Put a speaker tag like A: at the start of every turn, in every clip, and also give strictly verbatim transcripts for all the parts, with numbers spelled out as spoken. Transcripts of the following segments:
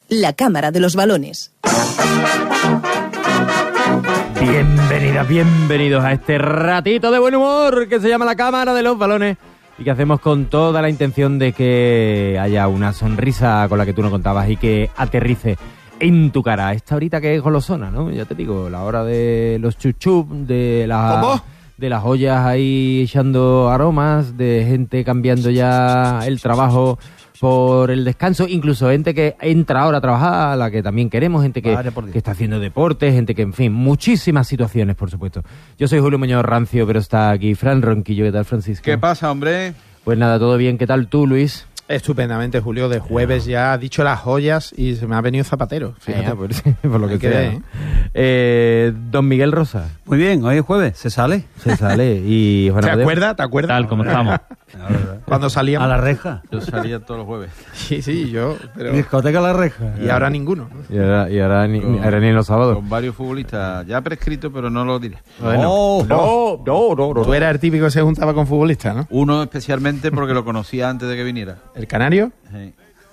A: la Cámara de los Balones.
B: Bienvenidas, bienvenidos a este ratito de buen humor que se llama la Cámara de los Balones y que hacemos con toda la intención de que haya una sonrisa con la que tú nos contabas y que aterrice en tu cara. Esta horita que es golosona, ¿no? Ya te digo, la hora de los chuchup, de las...
C: ¿Cómo?
B: De las ollas ahí echando aromas, de gente cambiando ya el trabajo por el descanso, incluso gente que entra ahora a trabajar, a la que también queremos, gente que, que está haciendo deporte, gente que, en fin, muchísimas situaciones, por supuesto. Yo soy Julio Muñoz Rancio, pero está aquí Fran Ronquillo. ¿Qué tal, Francisco?
C: ¿Qué pasa, hombre?
B: Pues nada, todo bien. ¿Qué tal tú, Luis?
D: Estupendamente, Julio. De jueves ya ha dicho las joyas y se me ha venido Zapatero. Fíjate.
B: Eh, por, por lo que
D: que
B: sea.
D: ver,
B: ¿no? eh, Don Miguel Rosa.
E: Muy bien, hoy es jueves, se sale.
B: Se sale. Y Juan
D: ¿Te
B: Amadeo.
D: acuerdas? ¿Te acuerdas?
E: Tal como estamos.
D: Cuando salíamos.
E: A la reja.
C: Yo salía todos los jueves.
D: Sí, sí, yo. Pero...
E: Discoteca a la reja.
D: Y ahora ninguno.
B: Y ahora, y ahora, ni,
C: Con-
B: ahora ni en los sábados.
C: Con varios futbolistas ya prescritos, pero no lo diré.
B: Bueno.
E: Oh,
B: no, no, no, no.
D: Tú eras el típico que se juntaba con futbolistas, ¿no?
C: Uno especialmente porque lo conocía antes de que viniera.
D: ¿El Canario?
C: Sí.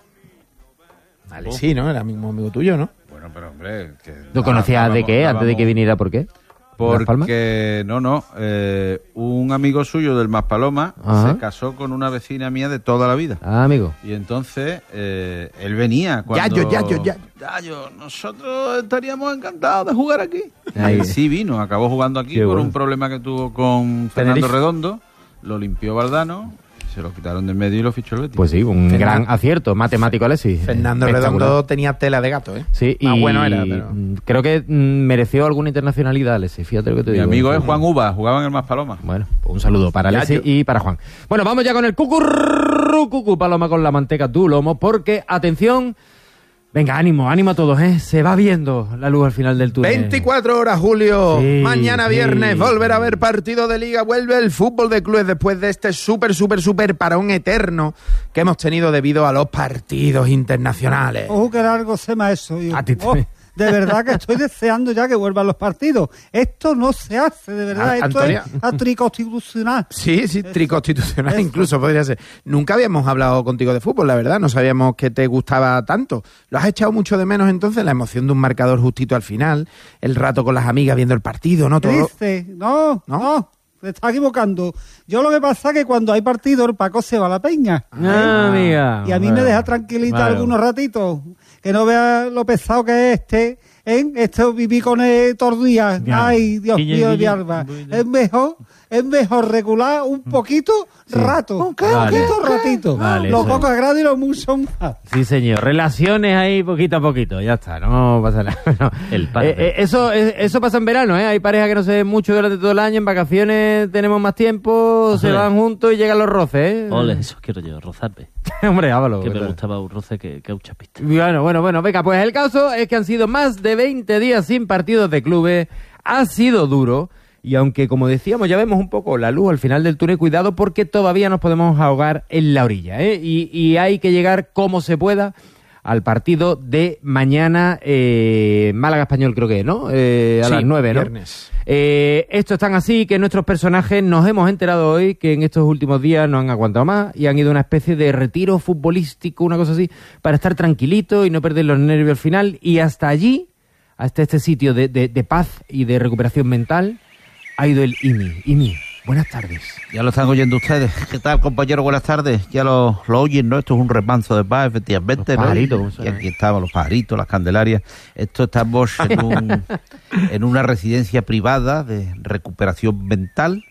D: Vale, sí, ¿no? Era mismo amigo tuyo, ¿no?
C: Bueno, pero hombre... Que
B: ¿Lo conocías de
C: dábamos-
B: qué? Antes de
C: dábamos-
B: que viniera, ¿por qué? ¿Las Palmas?
C: Porque, no, no, eh, un amigo suyo del Maspaloma
B: Ajá.
C: se casó con una vecina mía de toda la vida.
B: Ah, amigo.
C: Y entonces eh, él venía cuando...
D: Yayo, Yayo, Yayo.
C: Yayo, nosotros estaríamos encantados de jugar aquí.
B: Ahí.
C: Y sí vino, acabó jugando aquí
B: Qué
C: por
B: bueno.
C: un problema que tuvo con Fernando
D: Tenerife.
C: Redondo. Lo limpió Valdano, se lo quitaron del medio y lo fichó el Betis.
B: Pues sí, un
D: Fernan-
B: gran acierto matemático, Alexis.
D: Fernando
B: Espectacular.
D: Redondo tenía tela de gato, ¿eh?
B: Sí, y
D: Más bueno era, pero...
B: mm, creo que mm, mereció alguna internacionalidad, Alexis. Fíjate lo que te
C: Mi
B: digo.
C: amigo
B: Sí.
C: es Juan Uva, jugaba en el Maspaloma.
B: Bueno, pues un saludo para Alexis y para Juan. Bueno, vamos ya con el cucurru, cucu, paloma con la manteca tu lomo, porque, atención, venga, ánimo, ánimo a todos, ¿eh? Se va viendo la luz al final del túnel.
D: veinticuatro horas, Julio.
B: Sí,
D: Mañana
B: sí.
D: viernes volver a ver partido de Liga. Vuelve el fútbol de clubes después de este súper, súper, súper parón eterno que hemos tenido debido a los partidos internacionales.
E: Ojo que largo se me eso. Y,
B: A ti te-
E: oh, de verdad que estoy deseando ya que vuelvan los partidos. Esto no se hace, de verdad.
D: A-
E: Esto
D: Antonia.
E: es anticonstitucional.
D: Sí, sí, triconstitucional
E: eso.
D: incluso podría ser. Nunca habíamos hablado contigo de fútbol, la verdad. No sabíamos que te gustaba tanto. ¿Lo has echado mucho de menos entonces? La emoción de un marcador justito al final, el rato con las amigas viendo el partido, ¿no?
E: ¿Qué
D: Todo.
E: dice? No,
D: ¿No?
E: no, se está equivocando. Yo lo que pasa es que cuando hay partido el Paco se va a la peña.
B: Ah, amiga.
E: Y a mí me
B: Bueno,
E: deja tranquilita
B: claro.
E: algunos ratitos. Que no vea lo pesado que es este. ¿eh? Esto viví con él todos los días.
B: Ya.
E: Ay, Dios
B: Y- y-
E: mío,
B: y-
E: mi alma. Es mejor, es mejor regular un poquito rato. Un
B: Vale.
E: poquito ratito.
B: Vale,
E: lo
B: eso
E: poco es grado y lo mucho más.
B: Sí, señor. Relaciones ahí poquito a poquito. Ya está, no pasa nada. No.
F: El par
B: Eh,
F: de-
B: eh, eso, eh, eso pasa en verano, ¿eh? Hay parejas que no se ven mucho durante todo el año. En vacaciones tenemos más tiempo, se
F: Ole.
B: van juntos y llegan los roces, ¿eh?
F: Ole, eso quiero yo, rozarme.
B: Hombre, háblalo.
F: Que me
B: ¿verdad?
F: gustaba un roce que, que un chapista.
B: Bueno, bueno, bueno, venga, pues el caso es que han sido más de veinte días sin partidos de clubes, ha sido duro, y aunque, como decíamos, ya vemos un poco la luz al final del túnel, cuidado porque todavía nos podemos ahogar en la orilla, ¿eh? Y, y hay que llegar como se pueda al partido de mañana, eh, Málaga-Español creo que es, ¿no? Eh, a
D: Sí,
B: las nueve, ¿no?
D: viernes.
B: Eh, esto es tan así que nuestros personajes nos hemos enterado hoy que en estos últimos días no han aguantado más y han ido a una especie de retiro futbolístico, una cosa así, para estar tranquilitos y no perder los nervios al final. Y hasta allí, hasta este sitio de, de, de paz y de recuperación mental, ha ido el I M I. I M I, buenas tardes.
G: Ya lo están oyendo ustedes. ¿Qué tal, compañero? Buenas tardes. Ya lo, lo oyen, ¿no? Esto es un remanso de paz, efectivamente,
B: Los
G: ¿no?
B: pajaritos, ¿cómo
G: Y
B: suena?
G: aquí estamos, los pajaritos, las candelarias. Esto estamos en, un, en una residencia privada de recuperación mental.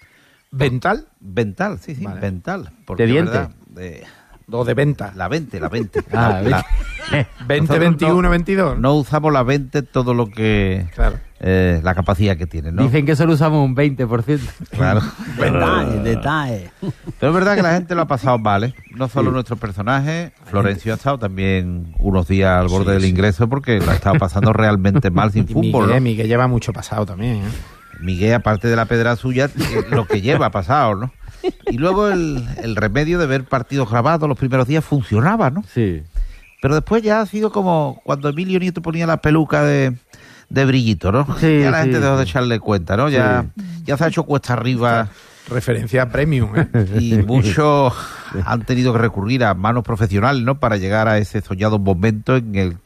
D: ¿Vental?
G: Mental, sí, sí,
D: Vale.
G: mental.
B: ¿De diente?
G: verdad, de-
D: O de venta.
G: la veinte, la veinte.
B: Ah,
G: la, la-
D: veinte,
G: nosotros
D: veintiuno,
G: no-
D: veintidós.
G: No usamos la veinte todo lo que...
D: Claro.
G: eh, la capacidad que tiene, ¿no?
B: Dicen que solo usamos un veinte por ciento.
G: Claro.
E: Detalle, detalle.
G: Pero es verdad que la gente lo ha pasado mal, ¿eh? No solo nuestros personajes, Florencio ha estado también unos días al borde del ingreso porque lo ha estado pasando realmente mal sin
D: Y
G: fútbol,
D: Miguel,
G: ¿no?
D: Miguel lleva mucho pasado también, ¿eh?
G: Miguel, aparte de la pedra suya, eh, lo que lleva pasado, ¿no? Y luego el, el remedio de ver partidos grabados los primeros días funcionaba, ¿no?
B: Sí.
G: Pero después ya ha sido como cuando Emilio Nieto ponía la peluca de, de brillito, ¿no?
B: Sí,
G: ya la
B: sí,
G: gente dejó de
B: sí.
G: echarle cuenta, ¿no? Ya, ya se ha hecho cuesta arriba
D: Referencia premium, ¿eh?
G: Y muchos han tenido que recurrir a manos profesionales, ¿no? Para llegar a ese soñado momento en el